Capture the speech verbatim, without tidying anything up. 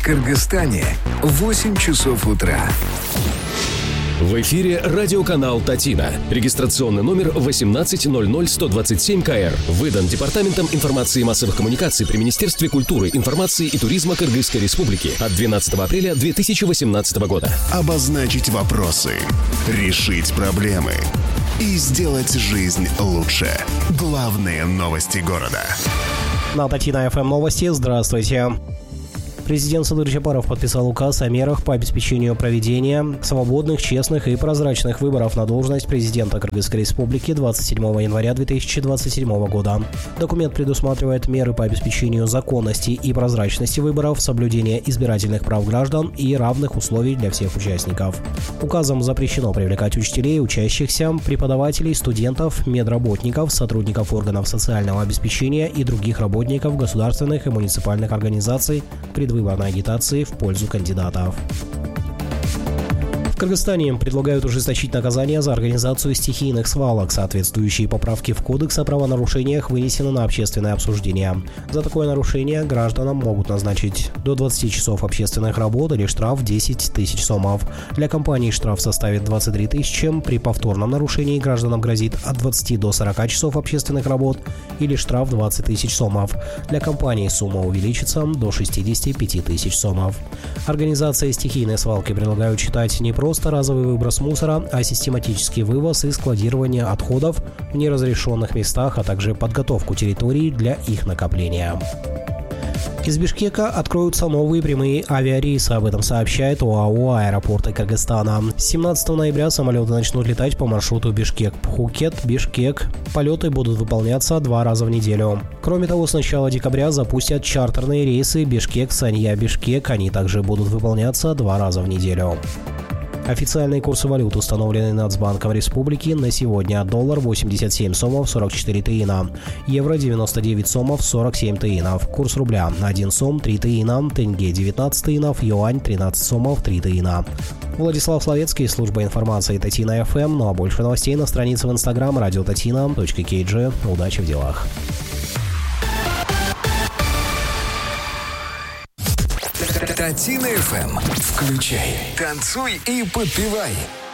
Кыргызстане восемь часов утра. В эфире радиоканал «Татина». Регистрационный номер восемнадцать ноль ноль сто двадцать семь ка эр. Выдан Департаментом информации и массовых коммуникаций при Министерстве культуры, информации и туризма Кыргызской Республики от двенадцатого апреля две тысячи восемнадцатого года. Обозначить вопросы, решить проблемы и сделать жизнь лучше. Главные новости города. На Татина эф эм новости. Здравствуйте. Президент Садыр Жапаров подписал указ о мерах по обеспечению проведения свободных, честных и прозрачных выборов на должность президента Кыргызской Республики двадцать седьмого января две тысячи двадцать седьмого года. Документ предусматривает меры по обеспечению законности и прозрачности выборов, соблюдения избирательных прав граждан и равных условий для всех участников. Указом запрещено привлекать учителей, учащихся, преподавателей, студентов, медработников, сотрудников органов социального обеспечения и других работников государственных и муниципальных организаций предвыборной агитации в пользу кандидатов. В Кыргызстане предлагают ужесточить наказание за организацию стихийных свалок. Соответствующие поправки в Кодекс о правонарушениях вынесены на общественное обсуждение. За такое нарушение гражданам могут назначить до двадцати часов общественных работ или штраф десять тысяч сомов. Для компаний штраф составит двадцать три тысячи. При повторном нарушении гражданам грозит от двадцати до сорока часов общественных работ или штраф двадцать тысяч сомов. Для компаний сумма увеличится до шестидесяти пяти тысяч сомов. Организация стихийной свалки предлагают считать не просто просто разовый выброс мусора, а систематический вывоз и складирование отходов в неразрешенных местах, а также подготовку территорий для их накопления. Из Бишкека откроются новые прямые авиарейсы, об этом сообщает ОАО «Аэропорты Кыргызстана». С семнадцатого ноября самолеты начнут летать по маршруту Бишкек-Пхукет, Бишкек. Полеты будут выполняться два раза в неделю. Кроме того, с начала декабря запустят чартерные рейсы Бишкек-Санья-Бишкек. Они также будут выполняться два раза в неделю. Официальные курсы валют установлены Нацбанком Республики на сегодня. Доллар восемьдесят семь сомов сорок четыре тыина, евро девяносто девять сомов сорок семь тыинов, курс рубля один сом три тыина, тенге девятнадцать тыинов, юань тринадцать сомов три тыина. Владислав Славецкий, служба информации Татина эф эм. Ну а больше новостей на странице в инстаграм радио татина точка кей джи. Удачи в делах. Татина эф эм. Включай, танцуй и подпевай.